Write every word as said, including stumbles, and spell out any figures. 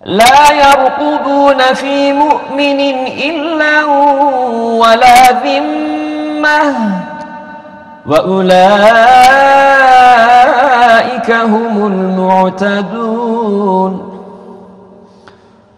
لا يرقبون في مؤمن إلا ولا ذمة وأولئك هم المعتدون